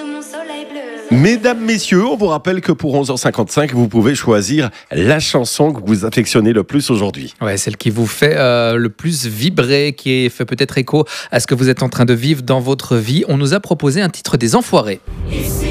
sous mon soleil bleu. Mesdames, messieurs, on vous rappelle que pour 11h55, vous pouvez choisir la chanson que vous affectionnez le plus aujourd'hui. Ouais, celle qui vous fait le plus vibrer, qui fait peut-être écho à ce que vous êtes en train de vivre dans votre vie. On nous a proposé un titre des Enfoirés. Ici